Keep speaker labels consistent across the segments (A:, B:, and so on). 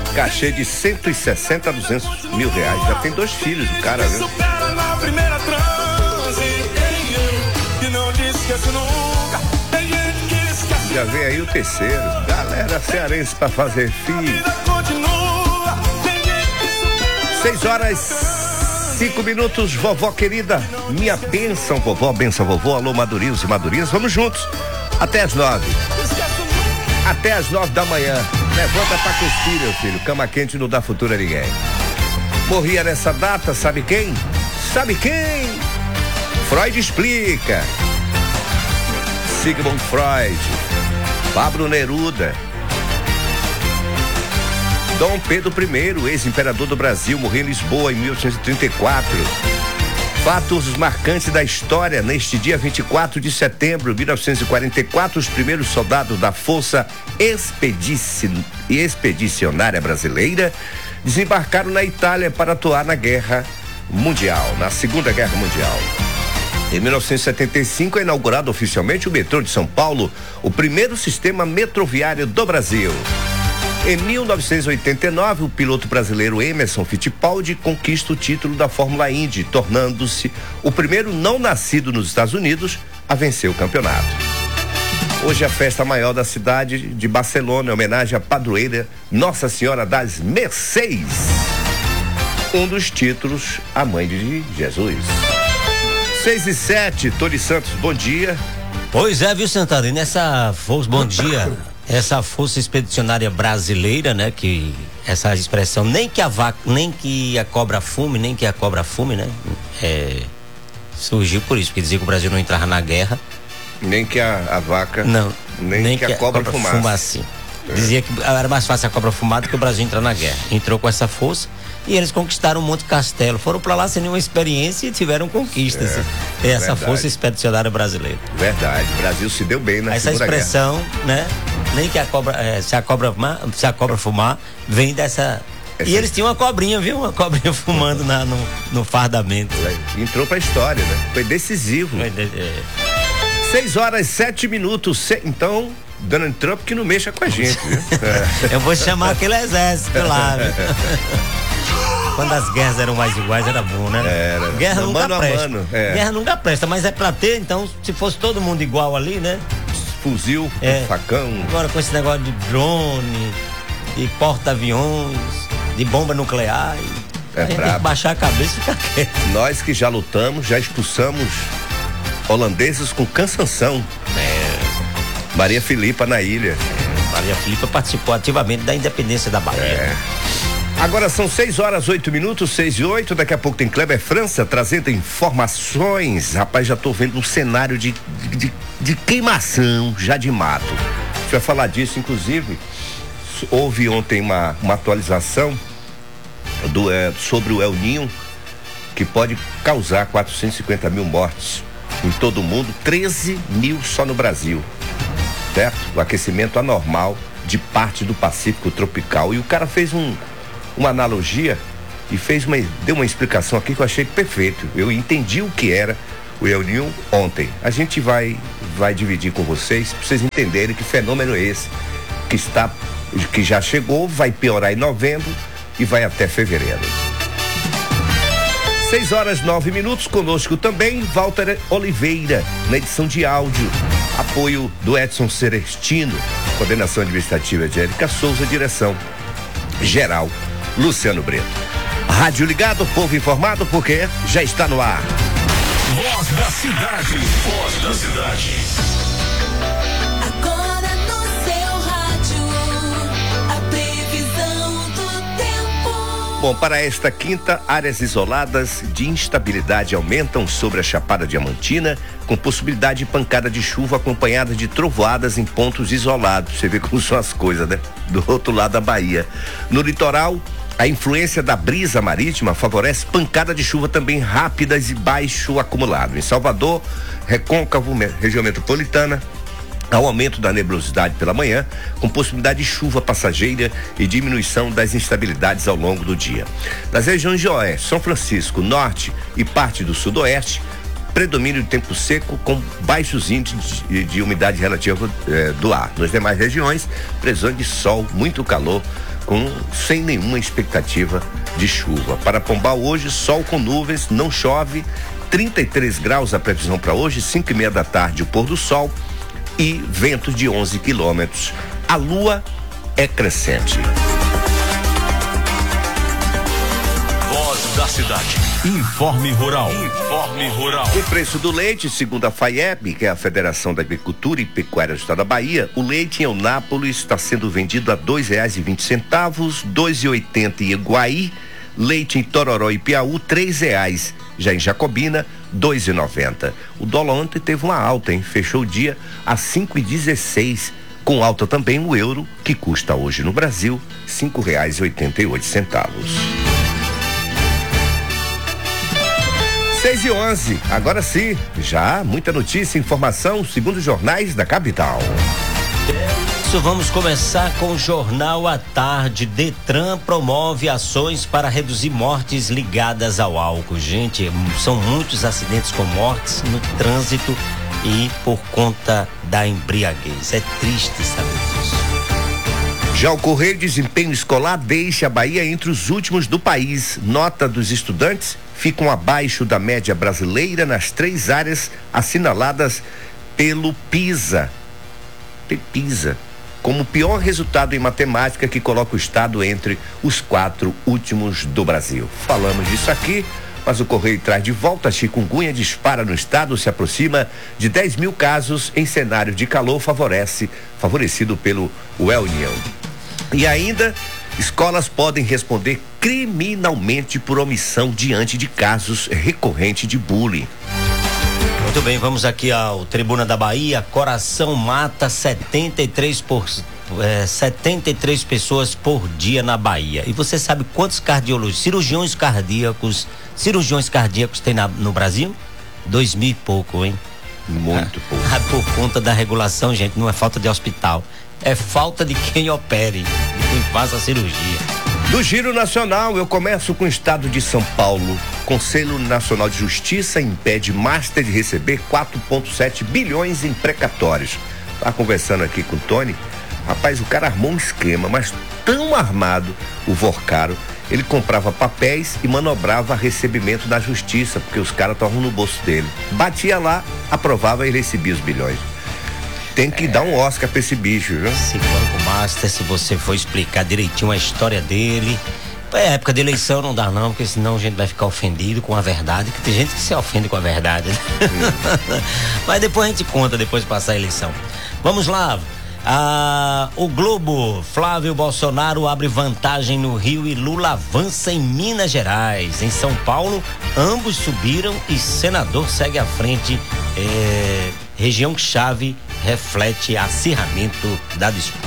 A: Cachê de 160 a 200 mil reais. Já tem 2 filhos, o cara, viu? Já vem aí o terceiro. Galera cearense pra fazer filho. 6h05, vovó querida. Minha bênção, vovó, benção, vovô. Alô, madurinhos e madurinhas. Vamos juntos. Até as 9. Até as 9 da manhã. Levanta pra cuspir, meu filho. Cama quente não dá futuro a ninguém. Morria nessa data, sabe quem? Sabe quem? Freud explica. Sigmund Freud. Pablo Neruda. Dom Pedro I, ex-imperador do Brasil, morreu em Lisboa em 1834. Fatos marcantes da história. Neste dia 24 de setembro de 1944, os primeiros soldados da Força Expedicionária Brasileira desembarcaram na Itália para atuar na Guerra Mundial, na Segunda Guerra Mundial. Em 1975 é inaugurado oficialmente o metrô de São Paulo, o primeiro sistema metroviário do Brasil. Em 1989, o piloto brasileiro Emerson Fittipaldi conquista o título da Fórmula Indy, tornando-se o primeiro não nascido nos Estados Unidos a vencer o campeonato. Hoje é a festa maior da cidade de Barcelona, em homenagem à padroeira Nossa Senhora das Mercês, um dos títulos, a mãe de Jesus. 6h07, Tony Santos, bom dia.
B: Pois é, viu, Santarém, bom dia. Essa Força Expedicionária Brasileira, né, que essa expressão, nem que a cobra fume, né, surgiu por isso, porque dizia que o Brasil não entrava na guerra.
A: Nem que a vaca.
B: Não.
A: Nem que a cobra fumasse.
B: Dizia que era mais fácil a cobra fumar do que o Brasil entrar na guerra. Entrou com essa força e eles conquistaram um monte de castelo. Foram pra lá sem nenhuma experiência e tiveram conquistas. Essa Força Expedicionária Brasileira.
A: Verdade. O Brasil se deu bem na
B: Essa
A: Segunda
B: expressão,
A: Guerra.
B: né? Nem que a cobra, se a cobra fumar, vem dessa. E eles tinham uma cobrinha, viu? Uma cobrinha fumando no fardamento.
A: Entrou pra história, né? Foi decisivo. 6h07. Então, Donald Trump que não mexa com a gente, viu?
B: Eu vou chamar aquele exército lá, viu? Quando as guerras eram mais iguais, era bom, né?
A: Era.
B: Guerra nunca presta.
A: Guerra
B: nunca presta, mas é pra ter, então, se fosse todo mundo igual ali, né?
A: Fuzil, facão.
B: Agora com esse negócio de drone, de porta-aviões, de bomba nuclear, a gente tem que baixar a cabeça e ficar quieto.
A: Nós que já lutamos, já expulsamos holandeses com cansanção. Maria Filipa na ilha.
B: Maria Filipa participou ativamente da independência da Bahia.
A: Agora são 6h08, 6h08. Daqui a pouco tem Kleber França trazendo informações. Rapaz, já tô vendo um cenário de queimação já de mato. A gente vai falar disso, inclusive. Houve ontem uma atualização sobre o El Niño, que pode causar 450 mil mortes em todo o mundo, 13 mil só no Brasil. Certo? O aquecimento anormal de parte do Pacífico tropical. E o cara fez uma analogia e deu uma explicação aqui que eu achei perfeito. Eu entendi o que era o El Niño ontem. A gente vai dividir com vocês para vocês entenderem que fenômeno é esse que já chegou, vai piorar em novembro e vai até fevereiro. 6h09, conosco também Walter Oliveira na edição de áudio. Apoio do Edson Celestino, coordenação administrativa de Érica Souza, direção geral Luciano Brito. Rádio ligado, povo informado, porque já está no ar.
C: Voz da cidade. Voz da cidade.
D: Agora no seu rádio, a previsão do tempo.
A: Bom, para esta quinta, áreas isoladas de instabilidade aumentam sobre a Chapada Diamantina, com possibilidade de pancada de chuva acompanhada de trovoadas em pontos isolados. Você vê como são as coisas, né? Do outro lado da Bahia. No litoral, a influência da brisa marítima favorece pancada de chuva também rápidas e baixo acumulado. Em Salvador, Recôncavo, região metropolitana, há um aumento da nebulosidade pela manhã, com possibilidade de chuva passageira e diminuição das instabilidades ao longo do dia. Nas regiões de Oeste, São Francisco, Norte e parte do Sudoeste, predomínio de tempo seco com baixos índices de umidade relativa do ar. Nas demais regiões, previsão de sol, muito calor, sem nenhuma expectativa de chuva. Para Pombal hoje, sol com nuvens, não chove, 33 graus a previsão para hoje, 5:30 da tarde o pôr do sol e ventos de 11 quilômetros. A lua é crescente.
C: Voz da cidade. Informe Rural. Informe Rural.
A: O preço do leite, segundo a FAIEB, que é a Federação da Agricultura e Pecuária do Estado da Bahia, o leite em Eunápolis está sendo vendido a R$2,20, R$2,80 em Iguaí, leite em Tororó e Piauí, R$3. Já em Jacobina, R$2,90. O dólar ontem teve uma alta, hein? Fechou o dia a 5,16, com alta também o euro, que custa hoje no Brasil R$5,88. 6:11, agora sim, já muita notícia e informação, segundo os jornais da capital.
B: Isso, vamos começar com o Jornal à Tarde. Detran promove ações para reduzir mortes ligadas ao álcool. Gente, são muitos acidentes com mortes no trânsito e por conta da embriaguez. É triste saber disso.
A: Já o Correio Desempenho Escolar deixa a Bahia entre os últimos do país. Nota dos estudantes ficam abaixo da média brasileira nas 3 áreas assinaladas pelo PISA. Como o pior resultado em matemática, que coloca o estado entre os 4 últimos do Brasil. Falamos disso aqui, mas o Correio traz de volta. Chikungunya dispara no estado, se aproxima de 10 mil casos em cenário de calor, favorecido pelo El Niño. E ainda, escolas podem responder criminalmente por omissão diante de casos recorrentes de bullying.
B: Muito bem, vamos aqui ao Tribuna da Bahia. Coração mata 73 pessoas por dia na Bahia. E você sabe quantos cirurgiões cardíacos tem no Brasil? 2.000 e pouco, hein?
A: Muito pouco.
B: Por conta da regulação, gente, não é falta de hospital, é falta de quem opere, de quem faça a cirurgia.
A: Do Giro Nacional, eu começo com o estado de São Paulo. Conselho Nacional de Justiça impede Master de receber 4,7 bilhões em precatórios. Tava conversando aqui com o Tony. Rapaz, o cara armou um esquema, mas tão armado, o Vorcaro, ele comprava papéis e manobrava recebimento da justiça, porque os caras estavam no bolso dele. Batia lá, aprovava e recebia os bilhões. Tem que dar um Oscar pra esse bicho, viu?
B: Esse Banco Master, se você for explicar direitinho a história dele, é época de eleição, não dá não, porque senão a gente vai ficar ofendido com a verdade, que tem gente que se ofende com a verdade, né? Mas depois a gente conta, depois de passar a eleição. Vamos lá. O Globo, Flávio Bolsonaro abre vantagem no Rio e Lula avança em Minas Gerais. Em São Paulo, ambos subiram e senador segue à frente. Região chave reflete acirramento da disputa.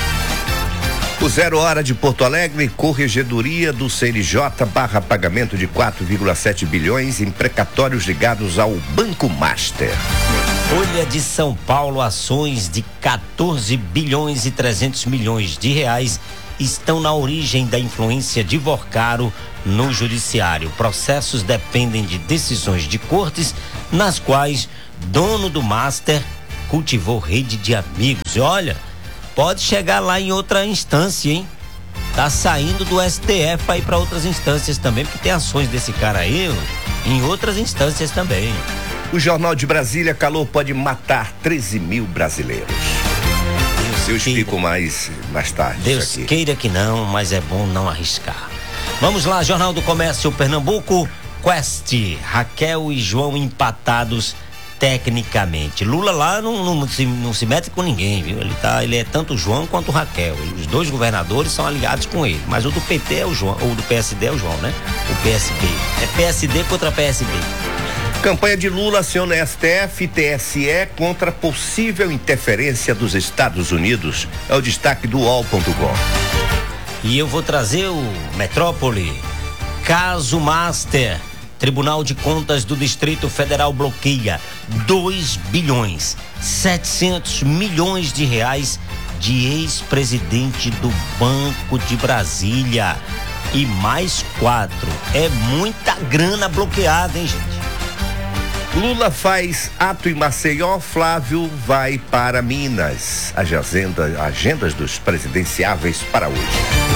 A: O 0 Hora de Porto Alegre, corregedoria do CNJ barra pagamento de 4,7 bilhões em precatórios ligados ao Banco Master.
B: Folha de São Paulo, ações de 14 bilhões e 300 milhões de reais estão na origem da influência de Vorcaro no judiciário. Processos dependem de decisões de cortes, nas quais dono do Master cultivou rede de amigos. E olha, pode chegar lá em outra instância, hein? Tá saindo do STF aí para outras instâncias também, porque tem ações desse cara aí em outras instâncias também.
A: O Jornal de Brasília, calor pode matar 13 mil brasileiros. Eu explico mais tarde.
B: Deus queira que não, mas é bom não arriscar. Vamos lá, Jornal do Comércio, Pernambuco, Quest, Raquel e João empatados tecnicamente. Lula lá não se mete com ninguém, viu? Ele é tanto o João quanto o Raquel. Os dois governadores são aliados com ele, mas o do PT é o João, ou do PSD é o João, né? O PSB. É PSD contra PSB.
A: Campanha de Lula aciona STF e TSE contra possível interferência dos Estados Unidos. É o destaque do UOL.com.
B: E eu vou trazer o Metrópole. Caso Master. Tribunal de Contas do Distrito Federal bloqueia 2 bilhões 700 milhões de reais de ex-presidente do Banco de Brasília. E mais 4. É muita grana bloqueada, hein, gente?
A: Lula faz ato em Maceió, Flávio vai para Minas. As agendas dos presidenciáveis para hoje.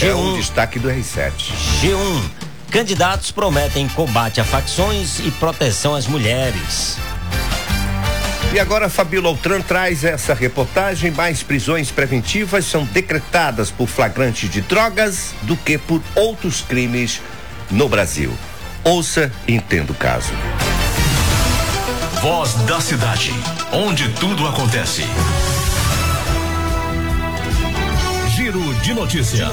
A: É um destaque do R7.
B: G1. Candidatos prometem combate a facções e proteção às mulheres.
A: E agora Fabíola Altran traz essa reportagem. Mais prisões preventivas são decretadas por flagrante de drogas do que por outros crimes no Brasil. Ouça e entenda o caso.
C: Voz da cidade, onde tudo acontece. Giro de notícias.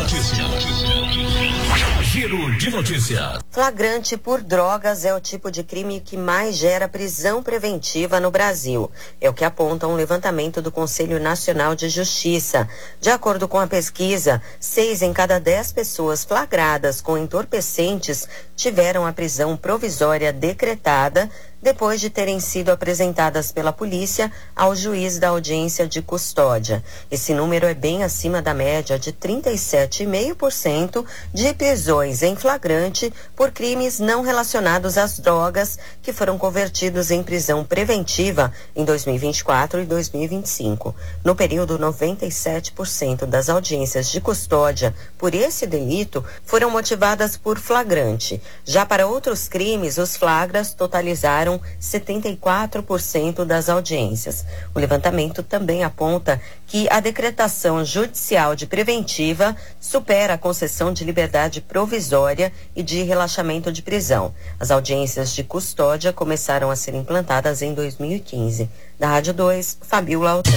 C: Giro de notícias.
E: Flagrante por drogas é o tipo de crime que mais gera prisão preventiva no Brasil. É o que aponta um levantamento do Conselho Nacional de Justiça. De acordo com a pesquisa, 6 em cada 10 pessoas flagradas com entorpecentes tiveram a prisão provisória decretada depois de terem sido apresentadas pela polícia ao juiz da audiência de custódia. Esse número é bem acima da média de 37,5% de prisões em flagrante por crimes não relacionados às drogas que foram convertidos em prisão preventiva em 2024 e 2025. No período, 97% das audiências de custódia por esse delito foram motivadas por flagrante. Já para outros crimes, os flagras totalizaram 74% das audiências. O levantamento também aponta que a decretação judicial de preventiva supera a concessão de liberdade provisória e de relaxamento de prisão. As audiências de custódia começaram a ser implantadas em 2015. Da Rádio 2, Fabíola Altran.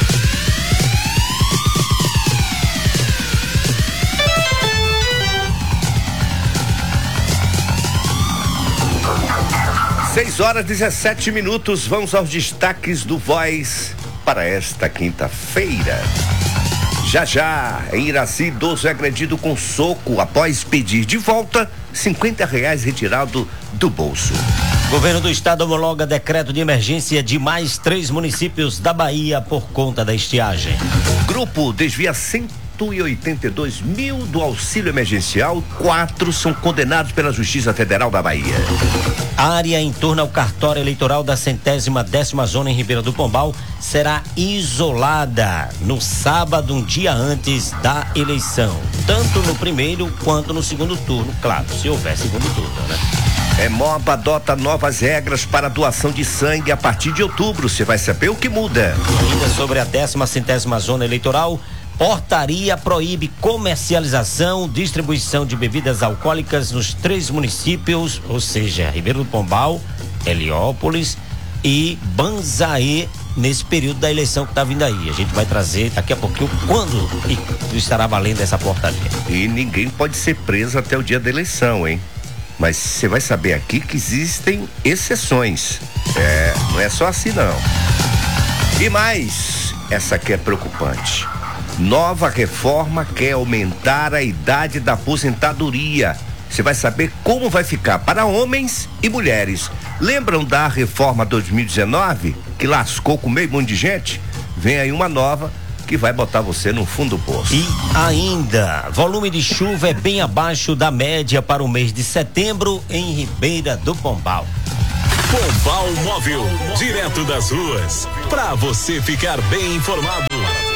A: 6h17. Vamos aos destaques do Voz para esta quinta-feira. Já, em Iraci, idoso é agredido com soco após pedir de volta R$50 retirado do bolso.
B: Governo do Estado homologa decreto de emergência de mais 3 municípios da Bahia por conta da estiagem.
A: Grupo desvia 182 mil do auxílio emergencial. 4 são condenados pela Justiça Federal da Bahia.
B: A área em torno ao cartório eleitoral da 110ª zona em Ribeira do Pombal será isolada no sábado, um dia antes da eleição, tanto no primeiro quanto no segundo turno, claro, se houver segundo turno, né?
A: Hemob adota novas regras para doação de sangue a partir de outubro. Você vai saber o que muda.
B: Ainda sobre a 110ª zona eleitoral, portaria proíbe comercialização, distribuição de bebidas alcoólicas nos 3 municípios, ou seja, Ribeira do Pombal, Heliópolis e Banzaê, nesse período da eleição que está vindo aí. A gente vai trazer daqui a pouquinho quando estará valendo essa portaria.
A: E ninguém pode ser preso até o dia da eleição, hein? Mas você vai saber aqui que existem exceções. Não é só assim não. E mais, essa aqui é preocupante. Nova reforma quer aumentar a idade da aposentadoria. Você vai saber como vai ficar para homens e mulheres. Lembram da reforma 2019 que lascou com meio monte de gente? Vem aí uma nova que vai botar você no fundo do poço.
B: E ainda, volume de chuva é bem abaixo da média para o mês de setembro em Ribeira do Pombal.
C: Pombal Móvel, direto das ruas, para você ficar bem informado.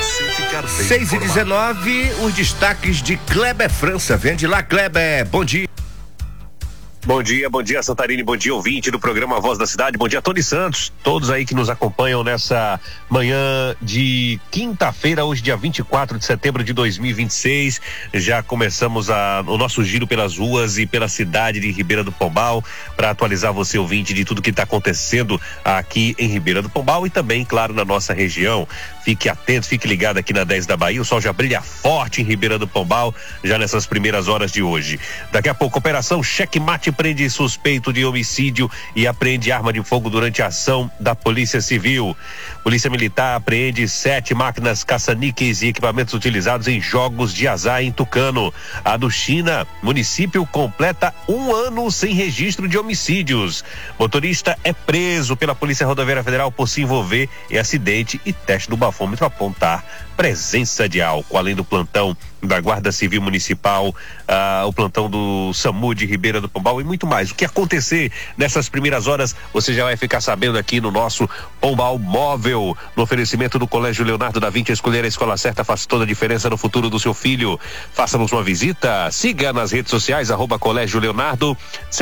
A: 6h19, os destaques de Kleber França. Vende lá, Kleber. Bom dia.
F: Bom dia, Santarini, bom dia, ouvinte do programa Voz da Cidade, bom dia, Tony Santos, todos aí que nos acompanham nessa manhã de quinta-feira, hoje dia 24 de setembro de 2026, já começamos o nosso giro pelas ruas e pela cidade de Ribeira do Pombal, para atualizar você, ouvinte, de tudo que está acontecendo aqui em Ribeira do Pombal e também, claro, na nossa região. Fique atento, fique ligado aqui na 10 da Bahia, o sol já brilha forte em Ribeira do Pombal, já nessas primeiras horas de hoje. Daqui a pouco, operação Checkmate prende suspeito de homicídio e apreende arma de fogo durante a ação da Polícia Civil. Polícia Militar apreende 7 máquinas caça-níqueis e equipamentos utilizados em jogos de azar em Tucano. A do China, município completa 1 ano sem registro de homicídios. Motorista é preso pela Polícia Rodoviária Federal por se envolver em acidente e teste do bafômetro apontar presença de álcool. Além do plantão da Guarda Civil Municipal, o plantão do SAMU de Ribeira do Pombal e muito mais. O que acontecer nessas primeiras horas, você já vai ficar sabendo aqui no nosso Pombal Móvel, no oferecimento do Colégio Leonardo da Vinci. Escolher a escola certa faz toda a diferença no futuro do seu filho. Faça-nos uma visita, siga nas redes sociais, @Colégio Leonardo,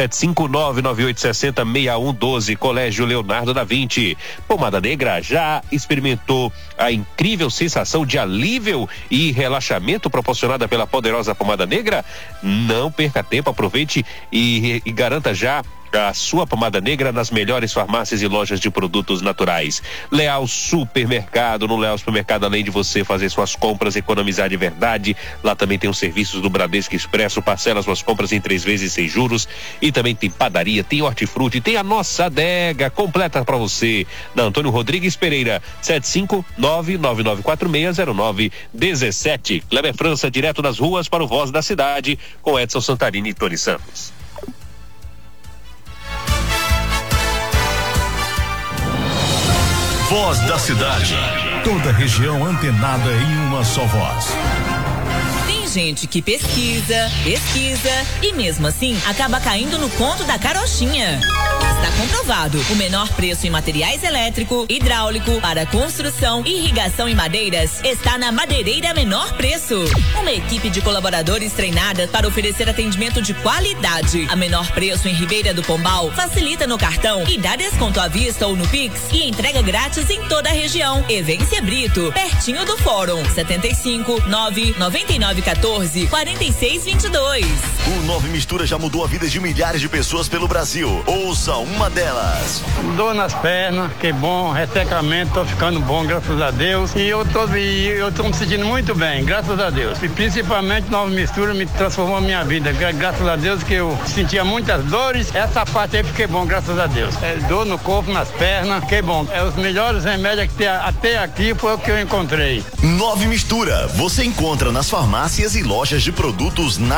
F: 75998606112, Colégio Leonardo da Vinci. Pomada Negra, já experimentou a incrível sensação de alívio e relaxamento proporcionada pela poderosa pomada negra? Não perca tempo, aproveite e garanta já a sua pomada negra nas melhores farmácias e lojas de produtos naturais. Leal Supermercado. No Leal Supermercado, além de você fazer suas compras, economizar de verdade, lá também tem os serviços do Bradesco Expresso, parcela suas compras em 3 vezes sem juros, e também tem padaria, tem hortifruti, tem a nossa adega completa para você, na Antônio Rodrigues Pereira, 75999460917. Kleber França, direto das ruas para o Voz da Cidade, com Edson Santarini e Tony Santos.
C: Voz da Cidade. Toda região antenada em uma só voz.
G: Tem gente que pesquisa e mesmo assim acaba caindo no conto da carochinha. Está comprovado. O menor preço em materiais elétrico, hidráulico, para construção, irrigação e madeiras está na Madeireira Menor Preço. Uma equipe de colaboradores treinada para oferecer atendimento de qualidade. A menor preço em Ribeira do Pombal facilita no cartão e dá desconto à vista ou no Pix e entrega grátis em toda a região. Evência Brito, pertinho do Fórum, 75-99914-4622.
H: O Nove Mistura já mudou a vida de milhares de pessoas pelo Brasil. Ouça uma delas.
I: Dor nas pernas, que bom, ressecamento, tô ficando bom, graças a Deus. E eu tô me sentindo muito bem, graças a Deus. E principalmente Nova Mistura me transformou a minha vida. Graças a Deus que eu sentia muitas dores. Essa parte aí fiquei bom, graças a Deus. Dor no corpo, nas pernas, fiquei bom. Os melhores remédios que tem até aqui foi o que eu encontrei.
H: Nove Mistura, você encontra nas farmácias e lojas de produtos naturais.